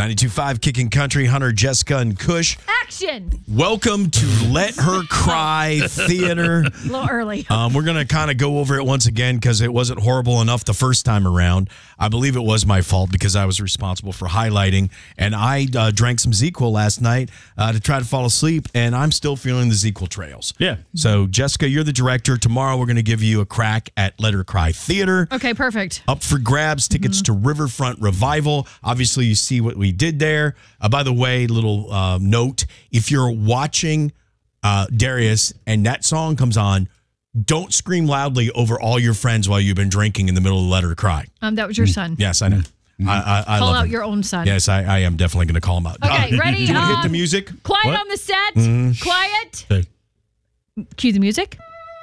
92.5 Kicking Country, Hunter, Jessica, and Kush. Action! Welcome to Let Her Cry Theater. A little early. We're going to kind of go over it once again because it wasn't horrible enough the first time around. I believe it was my fault because I was responsible for highlighting. And I drank some ZzzQuil last night to try to fall asleep, and I'm still feeling the ZzzQuil trails. Yeah. So, Jessica, you're the director. Tomorrow we're going to give you a crack at Let Her Cry Theater. Okay, perfect. Up for grabs, tickets to Riverfront Revival. Obviously, you see what we did there. By the way, little note, if you're watching Darius and that song comes on, don't scream loudly over all your friends while you've been drinking in the middle of Let Her Cry. That was your son. Yes, I know. I Call love out him. your own son. Yes, I am definitely going to call him out. Okay, ready? Do you want to hit the music? Quiet What? on the set. Quiet. Okay. Cue the music.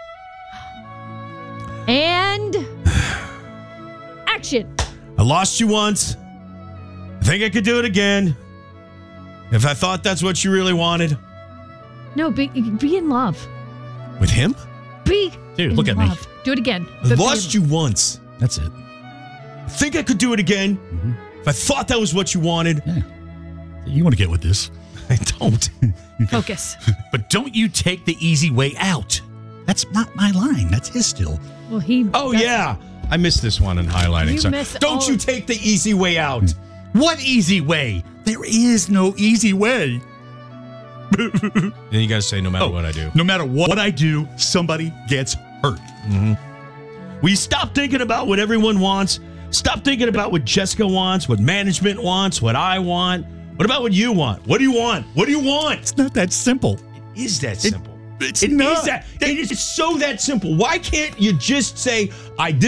And action. I lost you once. I think I could do it again. If I thought that's what you really wanted. No, be in love. With him? Be Dude, in look at me. love. Do it again. I lost you once. That's it. I think I could do it again. If I thought that was what you wanted. Yeah. You want to get with this. I don't. Focus. But don't you take the easy way out. That's not my line. That's his still. Well, he. Oh, yeah. I missed this one in highlighting. You Sorry. missed Don't all- you take the easy way out. What easy way? There is no easy way. Then you guys say no matter what I do. No matter what I do, somebody gets hurt. Will you stop thinking about what everyone wants? Stop thinking about what Jessica wants, what management wants, what I want. What about what you want? What do you want? What do you want? It's not that simple. Is that simple? It's It not. is that. It is so that simple. Why can't you just say,